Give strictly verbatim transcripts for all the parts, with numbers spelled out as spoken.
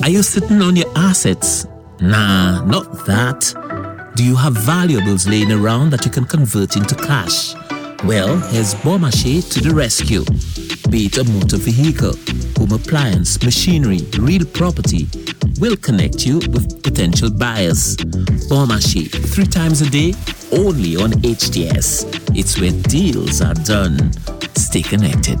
Are you sitting on your assets? Nah, not that. Do you have valuables laying around that you can convert into cash? Well, here's Beaumarchais to the rescue. Be it a motor vehicle, home appliance, machinery, real property, we'll connect you with potential buyers. Beaumarchais, three times a day, only on H D S. It's where deals are done. Stay connected.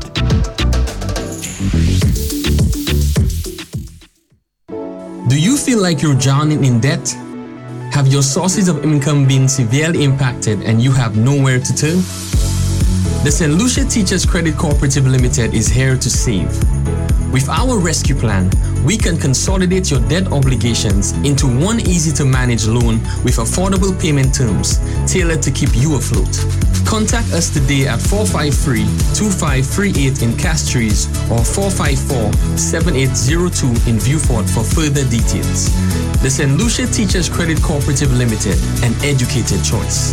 Do you feel like you're drowning in debt? Have your sources of income been severely impacted and you have nowhere to turn? The Saint Lucia Teachers Credit Cooperative Limited is here to save. With our rescue plan, we can consolidate your debt obligations into one easy-to-manage loan with affordable payment terms, tailored to keep you afloat. Contact us today at four five three, two five three eight in Castries or four five four, seven eight zero two in Viewfort for further details. The Saint Lucia Teachers Credit Cooperative Limited, an educated choice.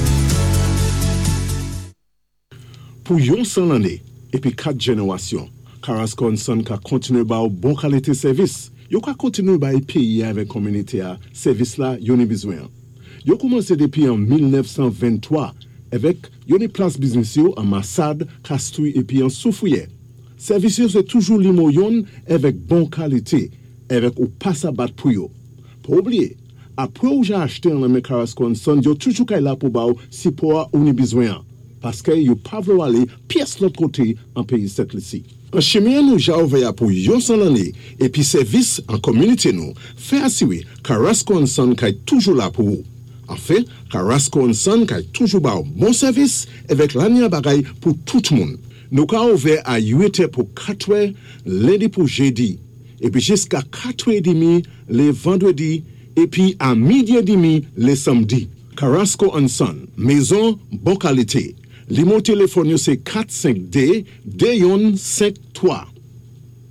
Pour yon cent l'année et puis quatre générations, Carrasco and Son ka continue ba bon qualité service. Yo ka continue ba payer avec communauté a service là yon a besoin. Yo commencé depuis en dix-neuf vingt-trois avec yon place business yo en Massad, Castouille et puis en Soufouye. Service yo c'est toujours limoyon avec bon qualité, avec ou pas à battre pour yo. Pas oublier, après ou j'ai acheté un Carrasco and Son, yo toujours kay là pour ba si pour ou ni besoin. Parce que yo pas vouloir aller pièce l'autre côté en pays cette ici. En chemin nous j'ai ouvert pour yon cent l'année et puis service en communauté nous fait assurer Carrasco and Son kay toujours là pour vous. En fait, Carrasco and Son kay toujours ba bon service avec l'année bagaille pour tout le monde. Nous ka ouvert à huit heures pour quatre heures, lundi pour jeudi et puis jusqu'à quatre heures trente les vendredis et puis à midi et demi les samedis. Carrasco and Son, maison bonne qualité. Le téléphone c'est quatre cinq D D cinq trois.